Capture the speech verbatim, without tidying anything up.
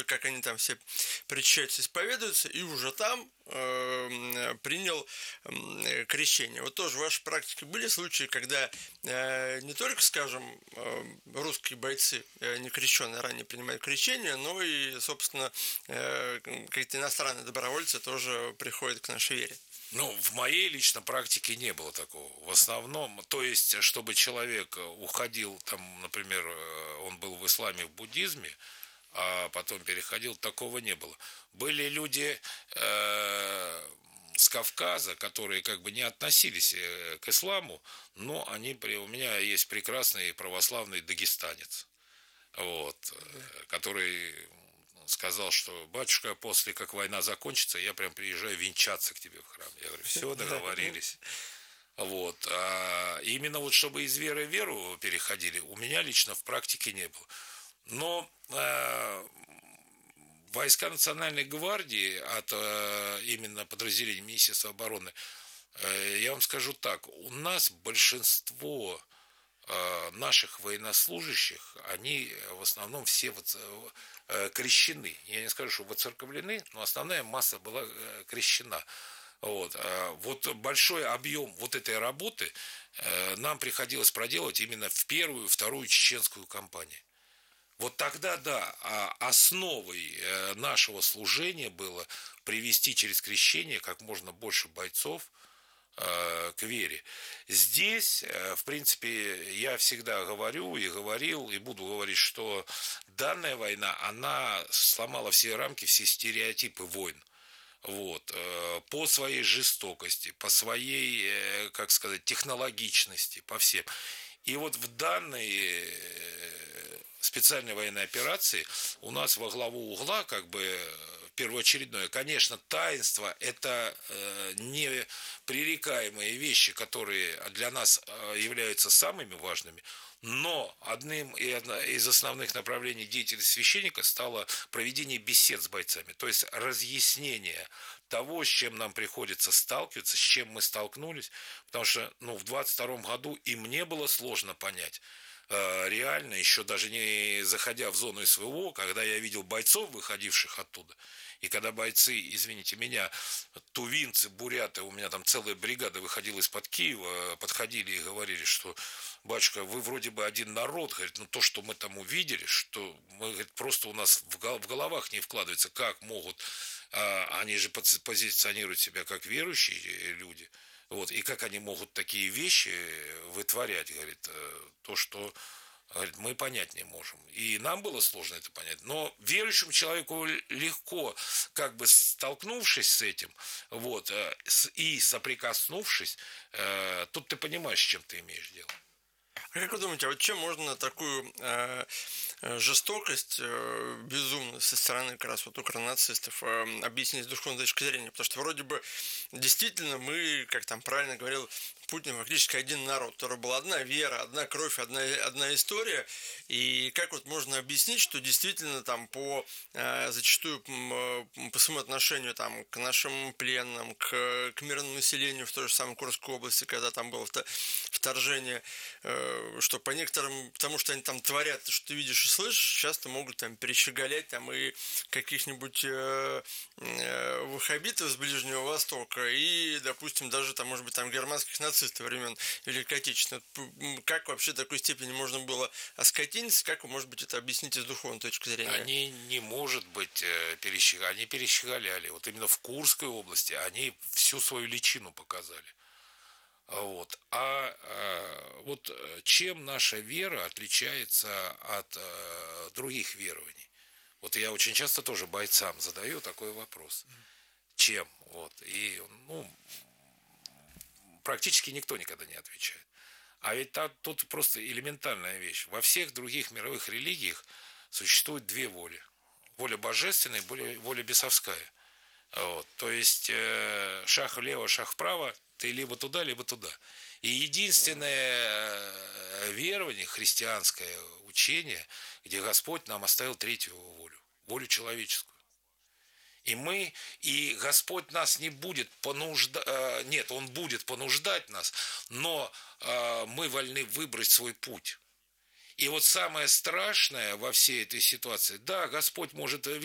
как они там все причащаются, исповедуются, и уже там э, принял э, крещение. Вот тоже в вашей практике были случаи, когда э, не только, скажем, э, русские бойцы, э, не крещенные, ранее принимают крещение, но и, собственно, э, какие-то иностранные добровольцы тоже приходят к нашей вере? Ну, в моей лично практике не было такого. В основном, то есть, чтобы человек уходил, там, например, он был в исламе, в буддизме, а потом переходил, такого не было. Были люди э, с Кавказа, которые как бы не относились к исламу, но они, у меня есть прекрасный православный дагестанец, вот, который сказал, что батюшка, после как война закончится, я прям приезжаю венчаться к тебе в храм. Я говорю, все, договорились. Вот. А именно вот чтобы из веры в веру переходили, у меня лично в практике не было. Но э, войска Национальной гвардии от э, именно подразделения Министерства обороны, э, я вам скажу так, у нас большинство э, наших военнослужащих, они в основном все вот, э, крещены. Я не скажу, что воцерковлены, но основная масса была э, крещена. Вот. Вот большой объем вот этой работы э, нам приходилось проделать именно в первую, вторую чеченскую кампанию. Вот тогда, да, основой нашего служения было привести через крещение как можно больше бойцов к вере. Здесь, в принципе, я всегда говорю и говорил, и буду говорить, что данная война, она сломала все рамки, все стереотипы войн. Вот, по своей жестокости, по своей, как сказать, технологичности, по всем. И вот в данной специальной военной операции у нас во главу угла, как бы, первоочередное, конечно, таинство – это непререкаемые вещи, которые для нас являются самыми важными, но одним из основных направлений деятельности священника стало проведение бесед с бойцами, то есть разъяснение того, с чем нам приходится сталкиваться, с чем мы столкнулись, потому что ну, в двадцать втором году и мне было сложно понять, реально, еще даже не заходя в зону СВО, когда я видел бойцов, выходивших оттуда, и когда бойцы, извините меня, тувинцы, буряты, у меня там целая бригада выходила из-под Киева, подходили и говорили, что батюшка, вы вроде бы один народ, говорит, но то, что мы там увидели, что мы, говорит, просто у нас в головах не вкладывается, как могут, а, они же позиционируют себя как верующие люди, вот, и как они могут такие вещи вытворять, говорит, то, что, говорит, мы понять не можем. И нам было сложно это понять. Но верующему человеку легко, как бы столкнувшись с этим, вот, и соприкоснувшись, тут ты понимаешь, с чем ты имеешь дело. А как вы думаете, а вот чем можно такую э, жестокость э, безумную со стороны как раз вот укронацистов э, объяснить с духовной точки зрения? Потому что вроде бы действительно мы, как там правильно говорил Путин, фактически один народ, у которого была одна вера, одна кровь, одна, одна история. И как вот можно объяснить, что действительно там по э, зачастую по своему отношению там, к нашим пленным, к, к мирному населению в той же самой Курской области, когда там было вторжение, э, что по некоторым, потому что они там творят, что ты видишь и слышишь, часто могут там перещеголять там и каких-нибудь э, э, ваххабитов с Ближнего Востока и, допустим, даже там, может быть, там германских нацистов времен Великой Отечественной. Как вообще до такой степени можно было оскотиниться, как вы, может быть, это объясните с духовной точки зрения? Они не, может быть, перещеголяли, они перещеголяли. Вот именно в Курской области они всю свою личину показали. Вот. А, а вот чем наша вера отличается от а, других верований? Вот я очень часто тоже бойцам задаю такой вопрос. Чем? Вот. И, ну, практически никто никогда не отвечает. А ведь там, тут просто элементарная вещь. Во всех других мировых религиях существует две воли. Воля божественная и воля бесовская. Вот. То есть э, шаг влево, шаг вправо, ты либо туда, либо туда. И единственное верование, христианское учение, где Господь нам оставил третью волю, волю человеческую. И мы, и Господь нас не будет понуждать, нет, Он будет понуждать нас, но мы вольны выбрать свой путь. И вот самое страшное во всей этой ситуации, да, Господь может